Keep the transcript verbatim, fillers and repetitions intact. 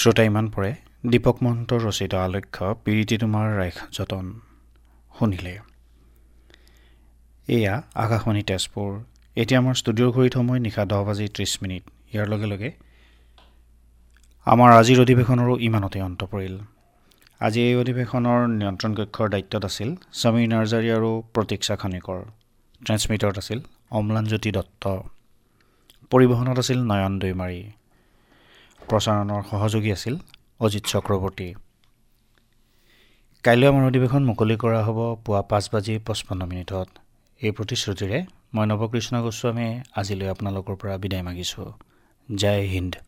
শ্ৰোতা ইমান পৰে দীপক মহন্তৰ ৰচিত আলক্ষ্য প্ৰীতি তোমাৰ ৰাইখ যতন শুনিলে। এয়া আকাশবাণী তেজপুৰ। এতিয়া আমাৰ ষ্টুডিঅ'ৰ ঘড়ীত সময় নিশা দহ বাজি ত্ৰিছ মিনিট। ইয়াৰ লগে লগে আমাৰ আজিৰ অধিৱেশনৰো ইমানতে অন্ত পৰিল। আজি এই অধিৱেশনৰ নিয়ন্ত্ৰণ কক্ষৰ দায়িত্বত আছিল সমীৰ নাৰ্জাৰী আৰু প্ৰতীক্ষা খানিকৰ। ট্ৰেন্সমিটাৰত আছিল অম্লানজ্যোতি দত্ত। পৰিবহণত আছিল নয়ন দৈমাৰী। প্ৰচাৰণৰ সহযোগী আছিল অজিত চক্ৰৱৰ্তী। কাইলৈ আমাৰ অধিৱেশন মুকলি কৰা হ'ব পুৱা পাঁচ বাজি পঁচপন্ন মিনিটত। এই প্ৰতিশ্ৰুতিৰে মই নৱকৃষ্ণ গোস্বামীয়ে আজিলৈ আপোনালোকৰ পৰা বিদায় মাগিছোঁ। জয় হিন্দ।